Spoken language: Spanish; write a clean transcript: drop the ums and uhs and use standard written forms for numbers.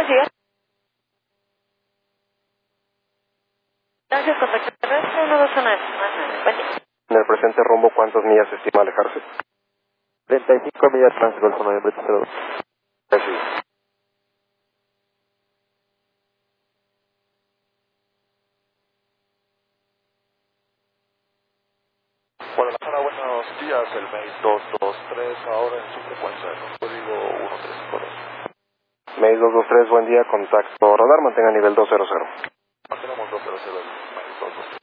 Buenos días. Gracias, contacto terrestre 129. Buen día. En el presente rumbo, ¿cuántas millas estima alejarse? 35 millas trans, Golfo Noviembre 02. Recibido. Guadalajara, buenos días, el mail 223, ahora en su frecuencia, en el código 1352. Mail 223, buen día, contacto radar, mantenga nivel 200.